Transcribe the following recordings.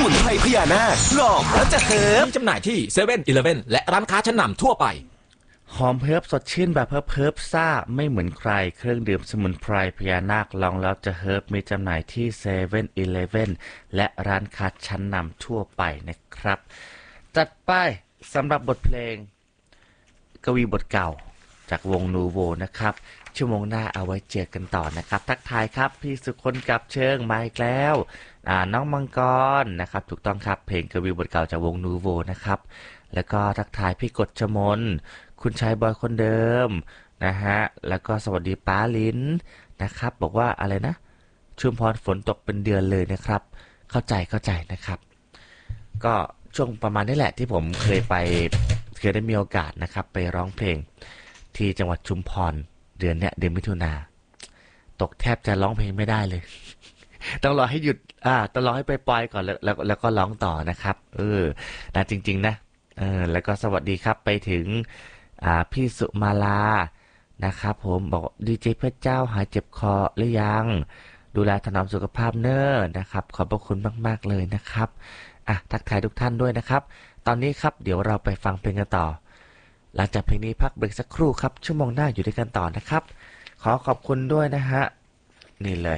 มุนไพรพญานาคลองแล้วจะเฮิร์บมีจำหน่ายที่เซเว่นอีเลฟเว่นและร้านค้าชั้นนำทั่วไปหอมเพิบสดชื่นแบบเพิบซ่าไม่เหมือนใครเครื่องดื่มสมุนไพรพญานาคลองแล้วจะเฮิร์บมีจำหน่ายที่เซเว่นอีเลฟเว่นและร้านค้าชั้นนำทั่วไปนะครับจัดไปสำหรับบทเพลงกวีบทเก่าจากวงนูโวนะครับชั่วโมงหน้าเอาไว้เจอกันต่อนะครับทักทายครับพี่สุคนกับเชิงมาอีกแล้วน้องมังกรนะครับถูกต้องครับเพลงกวีบทเก่าจากวงนูโวนะครับแล้วก็ทักทายพี่กฎชมนคุณชายบอยคนเดิมนะฮะแล้วก็สวัสดีป้าลิ้นนะครับบอกว่าอะไรนะชุมพรฝนตกเป็นเดือนเลยนะครับเข้าใจนะครับก็ช่วงประมาณนี้แหละที่ผมเคยได้มีโอกาสนะครับไปร้องเพลงที่จังหวัดชุมพรเดือนมิถุนาตกแทบจะร้องเพลงไม่ได้เลย ต้องรอให้หยุดต้องรอให้ไปปล่อยก่อนแล้วก็ร้องต่อนะครับนะจริงๆนะแล้วก็สวัสดีครับไปถึงพี่สุมาลานะครับผมบอกดีเจเพชรเจ้าหายเจ็บคอหรือยังดูแลถนอมสุขภาพเนอะนะครับขอบพระคุณมากๆเลยนะครับทักทายทุกท่านด้วยนะครับตอนนี้ครับเดี๋ยวเราไปฟังเพลงกันต่อหลังจากเพลงนี้พักเบรกสักครู่ครับชั่วโมงหน้าอยู่ด้วยกันต่อนะครับขอขอบคุณด้วยนะฮะนี่เลย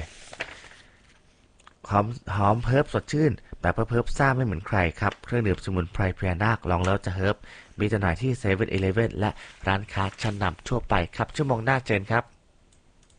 หอมเพิบสดชื่นแบบเพิบซ่าไม่เหมือนใครครับเครื่องดื่มสมุนไพรพญานาคลองแล้วจะเฮิบมีจำหน่ายที่เซเว่นอีเลฟเว่นและร้านค้าชั้นนำทั่วไปครับชั่วโมงหน้าเจอกันครับ